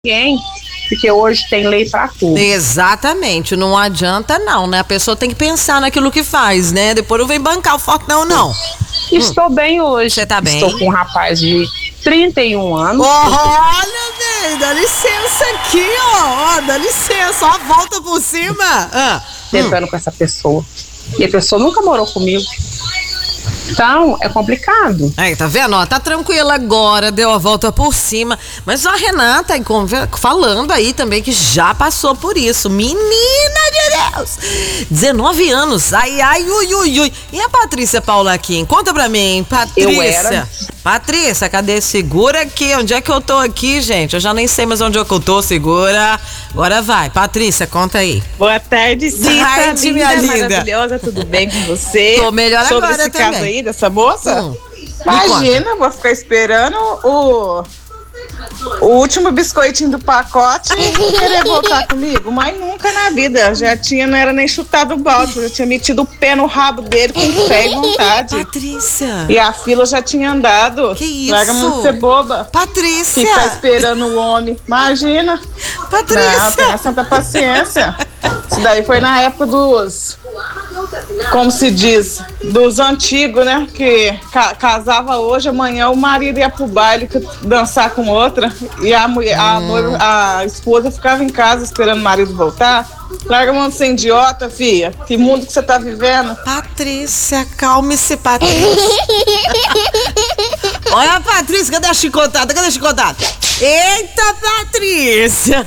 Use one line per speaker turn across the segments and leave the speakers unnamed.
ninguém, porque hoje tem lei para tudo.
Exatamente, não adianta não, né? A pessoa tem que pensar naquilo que faz, né? Depois não vem bancar o fortão, não.
Estou bem hoje.
Você tá bem?
Estou com um rapaz de 31 anos.
Olha, bem, dá licença aqui, ó, dá licença, ó, volta por cima.
Tentando com essa pessoa. E a pessoa nunca morou comigo. Então, é complicado.
Aí, tá vendo? Ó, tá tranquila agora, deu a volta por cima. Mas a Renata aí, falando aí também que já passou por isso. Menina de Deus! 19 anos. Ai, ai, ui, ui, ui. E a Patrícia Paulaquim? Conta pra mim, Patrícia. Patrícia, cadê? Segura aqui. Onde é que eu tô aqui, gente? Eu já nem sei mais onde é que eu tô. Segura. Agora vai. Patrícia, conta aí.
Boa tarde, Cita.
Minha linda.
Maravilhosa, tudo bem com você?
Tô melhor
sobre
agora
esse
também.
caso aí dessa moça? Imagina, vou ficar esperando o último biscoitinho do pacote e querer voltar comigo, mas nunca na vida. Não era nem chutado o balde, já tinha metido o pé no rabo dele com fé e vontade.
Patrícia.
E a fila já tinha andado.
Que isso?
Larga muito ser boba.
Patrícia.
Ficar esperando o homem. Imagina.
Patrícia.
Não, tenha santa paciência. Isso daí foi na época dos, como se diz, dos antigos, né? Que casava hoje, amanhã o marido ia pro baile dançar com outra e a esposa ficava em casa esperando o marido voltar. Larga a mão de ser idiota, filha. Que mundo que você tá vivendo?
Patrícia, calme-se, Patrícia. Olha a Patrícia, cadê a chicotada? Cadê a chicotada? Eita, Patrícia!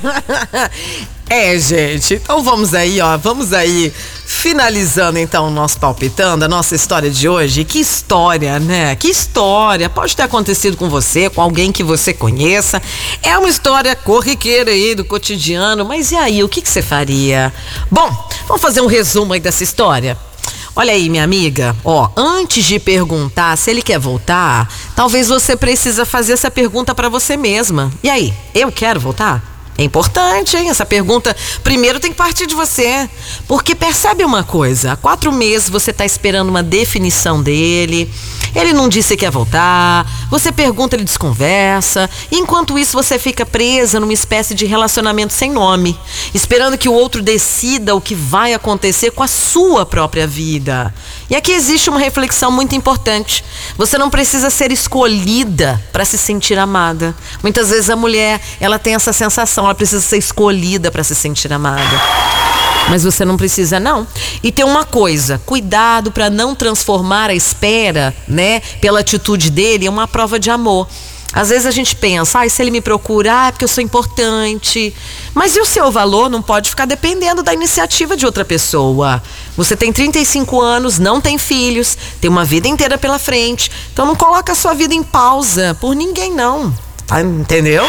Gente, então vamos aí, finalizando então o nosso Palpitando, a nossa história de hoje. Que história, né? Que história, pode ter acontecido com você, com alguém que você conheça. É uma história corriqueira aí do cotidiano, mas e aí, o que você faria? Bom, vamos fazer um resumo aí dessa história. Olha aí, minha amiga, ó, antes de perguntar se ele quer voltar, talvez você precisa fazer essa pergunta pra você mesma. E aí, eu quero voltar? É importante, hein? Essa pergunta primeiro tem que partir de você. Porque percebe uma coisa, há 4 meses você está esperando uma definição dele, ele não disse que quer voltar, você pergunta, ele desconversa, e enquanto isso você fica presa numa espécie de relacionamento sem nome, esperando que o outro decida o que vai acontecer com a sua própria vida. E aqui existe uma reflexão muito importante. Você não precisa ser escolhida para se sentir amada. Muitas vezes a mulher, ela tem essa sensação, ela precisa ser escolhida para se sentir amada. Mas você não precisa, não. E tem uma coisa, cuidado para não transformar a espera, né, pela atitude dele em uma prova de amor. Às vezes a gente pensa, se ele me procura, é porque eu sou importante. Mas e o seu valor não pode ficar dependendo da iniciativa de outra pessoa. Você tem 35 anos, não tem filhos, tem uma vida inteira pela frente. Então não coloca a sua vida em pausa por ninguém, não. Tá, entendeu?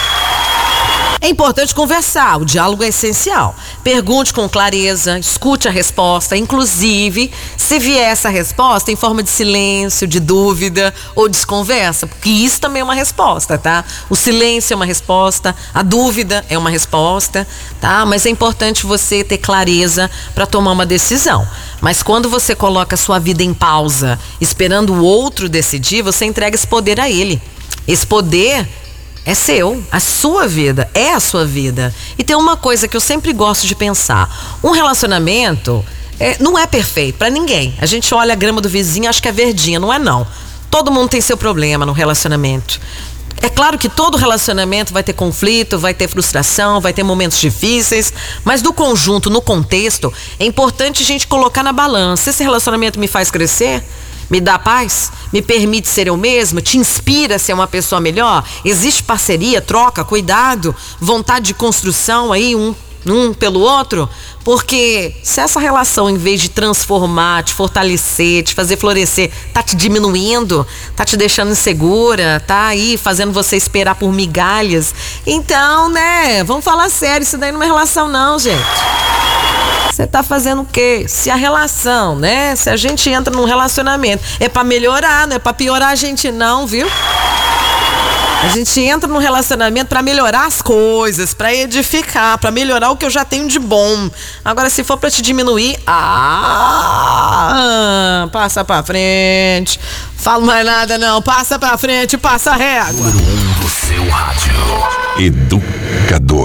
É importante conversar, o diálogo é essencial. Pergunte com clareza, escute a resposta, inclusive, se vier essa resposta em forma de silêncio, de dúvida ou desconversa, porque isso também é uma resposta, tá? O silêncio é uma resposta, a dúvida é uma resposta, tá? Mas é importante você ter clareza para tomar uma decisão. Mas quando você coloca a sua vida em pausa, esperando o outro decidir, você entrega esse poder a ele. Esse poder é seu, a sua vida, é a sua vida. E tem uma coisa que eu sempre gosto de pensar. Um relacionamento não é perfeito pra ninguém. A gente olha a grama do vizinho e acha que é verdinha, não é não. Todo mundo tem seu problema no relacionamento. É claro que todo relacionamento vai ter conflito, vai ter frustração, vai ter momentos difíceis, mas no conjunto, no contexto, é importante a gente colocar na balança. Esse relacionamento me faz crescer? Me dá paz? Me permite ser eu mesma? Te inspira a ser uma pessoa melhor? Existe parceria, troca, cuidado, vontade de construção aí, um pelo outro? Porque se essa relação, em vez de transformar, te fortalecer, te fazer florescer, tá te diminuindo, tá te deixando insegura, tá aí fazendo você esperar por migalhas, então, né, vamos falar sério, isso daí não é relação não, gente. Você tá fazendo o quê? Se a relação, né? Se a gente entra num relacionamento, é pra melhorar, não é pra piorar a gente não, viu? A gente entra num relacionamento pra melhorar as coisas, pra edificar, pra melhorar o que eu já tenho de bom. Agora, se for pra te diminuir, passa pra frente. Falo mais nada não, passa pra frente, passa a régua.
Número 1 do seu rádio. Educativa. Educador.